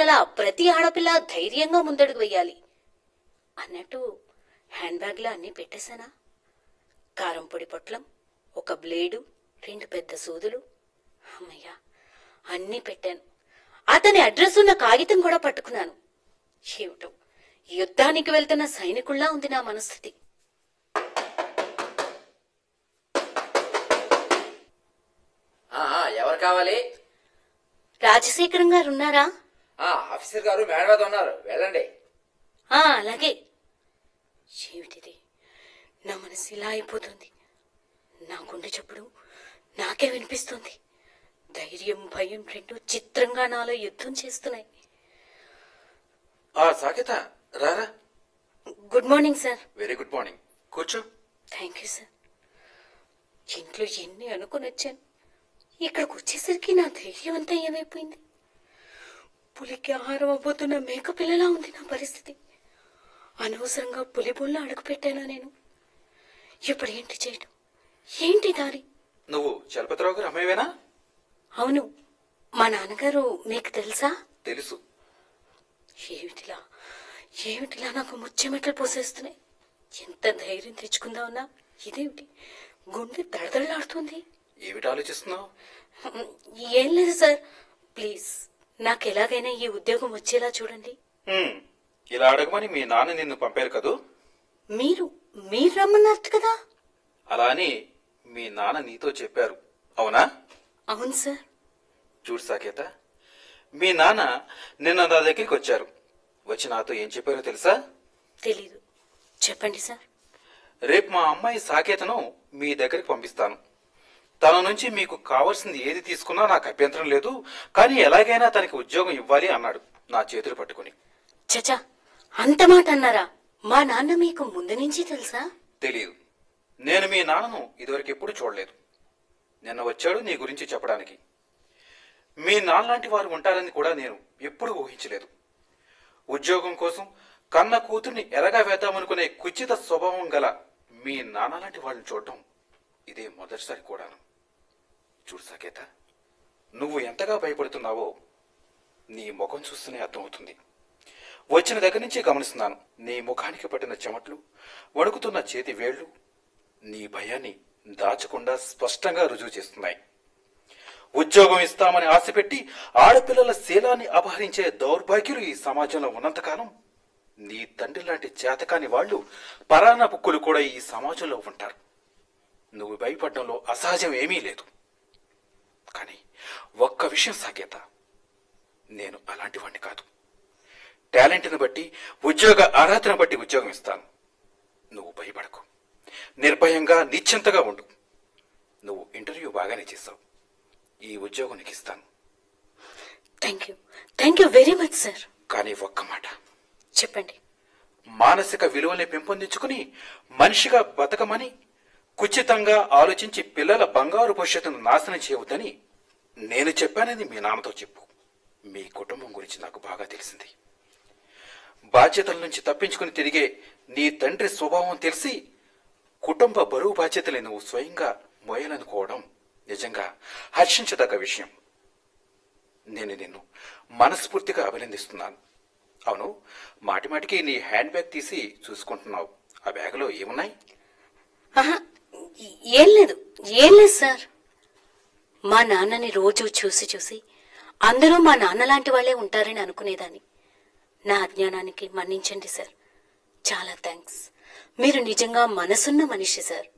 ఆడపిల్లలా ప్రతి ఆడపిల్ల ధైర్యంగా ముందడుగు వెయ్యాలి అన్నట్టు హ్యాండ్ బ్యాగ్లో అన్నీ పెట్టేశానా? కారం పొడి పొట్లం, ఒక బ్లేడు, 2 పెద్ద సూదులు. అమ్మయ్యా, అన్నీ పెట్టాను. అతని అడ్రస్ ఉన్న కాగితం కూడా పట్టుకున్నాను. ఏమిటో యుద్ధానికి వెళ్తున్న సైనికుల్లా ఉంది నా మనస్థితి. ఎవరు కావాలి? రాజశేఖరం గారు ఉన్నారా? ఆఫీసర్ గారు మేడం మీద ఉన్నారు, వెళ్ళండి. అలాగే. ఏమిటిది? నా మనసు ఇలా అయిపోతుంది. నా గుండె చప్పుడు నాకే వినిపిస్తుంది. ధైర్యం భయం రెండు చిత్రంగా నాలో యుద్ధం చేస్తున్నాయి. సాకేత, రారా. Good morning sir. Very good morning. కూర్చో. Thank you sir. ఇంట్లో ఎన్ని అనుకుని వచ్చాను, ఇక్కడికి వచ్చేసరికి నా ధైర్యం అంతా ఏమైపోయింది. పులికి ఆహారం అవ్వబోతున్న మేక పిల్లలా ఉంది నా పరిస్థితి. అనవసరంగా పులి బొల్ల అడుగు పెట్టానా నేను? ఇప్పుడు ఏంటి చేయడం? ఏంటి దారి? నువ్వు చలపతిరావు గారు అమ్మాయివేనా? అవును. మా నాన్నగారు మీకు తెలుసా? తెలుసు. ఏమిటిలా నాకు ముచ్చెమెట్లు పోసేస్తున్నాయి. ఎంత ధైర్యం తెచ్చుకుందామన్నా ఇదేమిటి? గుండె దడదడలాడుతుంది. ఏమిటి ఆలోచిస్తున్నావు? ఏం లేదు సార్, ప్లీజ్ నాకు ఎలాగైనా ఈ ఉద్యోగం వచ్చేలా చూడండి. ఇలా అడగమని మీ నాన్న నిన్ను పంపారు కదూ? మీరు రమ్మన్నారు కదా? అలా అని మీ నాన్న నీతో చెప్పారు, అవునా? అవును సార్. చూడు సాకేత, మీ నాన్న నిన్న నా దగ్గరికి వచ్చారు. వచ్చి నాతో ఏం చెప్పారో తెలుసా? తెలీదు, చెప్పండి సార్. రేపు మా అమ్మాయి సాకేతను మీ దగ్గరికి పంపిస్తాను. తన నుంచి మీకు కావాల్సింది ఏది తీసుకున్నా నాకు అభ్యంతరం లేదు, కానీ ఎలాగైనా తనకి ఉద్యోగం ఇవ్వాలి అన్నాడు నా చేతులు పట్టుకుని. చచా, అంత మాట అన్నారా? మా నాన్న మీకు ముందు నుంచి తెలుసా? తెలీదు. నేను మీ నాన్నను ఇదివరకు ఎప్పుడు చూడలేదు. నిన్న వచ్చాడు నీ గురించి చెప్పడానికి. మీ నాన్నలాంటి వారు ఉంటారని కూడా నేను ఎప్పుడు ఊహించలేదు. ఉద్యోగం కోసం కన్న కూతుర్ని ఎరగా వేద్దామనుకునే కుచిత స్వభావం గల మీ నాన్నలాంటి వాళ్ళని చూడటం ఇదే మొదటిసారి కూడాను. చూడు సాకేత, నువ్వు ఎంతగా భయపడుతున్నావో నీ ముఖం చూస్తూనే అర్థమవుతుంది. వచ్చిన దగ్గర నుంచి గమనిస్తున్నాను. నీ ముఖానికి పట్టిన చెమట్లు, వణుకుతున్న చేతి వేళ్లు నీ భయాన్ని దాచకుండా స్పష్టంగా రుజువు చేస్తున్నాయి. ఉద్యోగం ఇస్తామని ఆశపెట్టి ఆడపిల్లల శీలాన్ని అపహరించే దౌర్భాగ్యులు ఈ సమాజంలో ఉన్నంతకాలం నీ తండ్రి లాంటి చేతకాని వాళ్లు, పరాన్న బుక్కులు కూడా ఈ సమాజంలో ఉంటారు. నువ్వు భయపడడంలో అసహజం ఏమీ లేదు. కానీ ఒక్క విషయం సాకేత, నేను అలాంటి వాణ్ణి కాదు. టాలెంట్ని బట్టి, ఉద్యోగ అర్హతను బట్టి ఉద్యోగం ఇస్తాను. నువ్వు భయపడకు, నిర్భయంగా నిశ్చింతగా ఉండు. నువ్వు ఇంటర్వ్యూ బాగానే చేశావు. ఈ ఉద్యోగం నీకు ఇస్తాను. Thank you very much sir. కానీ ఒక్క మాట చెప్పండి. మానసిక విలువల్ని పెంపొందించుకుని మనిషిగా బతకమని కుచితంగా ఆలోచించి పిల్లల బంగారు భవిష్యత్తును నాశనం చేయవద్దని నేను చెప్పానని మీ నాన్నతో చెప్పు. మీ కుటుంబం గురించి నాకు బాగా తెలిసింది. బాధ్యతల నుంచి తప్పించుకుని తిరిగే నీ తండ్రి స్వభావం తెలిసి కుటుంబ బరువు బాధ్యతలు నువ్వు స్వయంగా మోయాలనుకోవడం నిజంగా హర్షించదగ్గ విషయం. నేను నిన్ను మనస్ఫూర్తిగా అభినందిస్తున్నాను. అవును, మాటిమాటికి నీ హ్యాండ్ బ్యాగ్ తీసి చూసుకుంటున్నావు. ఆ బ్యాగ్లో ఏమున్నాయి? ఏం లేదు సార్. మా నాన్నని రోజు చూసి అందరూ మా నాన్న లాంటి వాళ్లే ఉంటారని అనుకునేదాన్ని. నా అజ్ఞానానికి మన్నించండి సార్. చాలా థ్యాంక్స్. మీరు నిజంగా మనసున్న మనిషి సార్.